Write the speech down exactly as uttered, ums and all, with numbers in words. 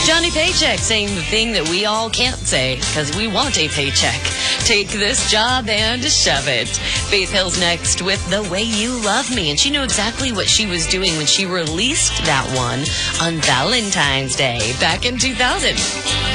Johnny Paycheck saying the thing that we all can't say because we want a paycheck. Take this job and shove it. Faith Hill's next with The Way You Love Me. And she knew exactly what she was doing when she released that one on Valentine's Day back in two thousand.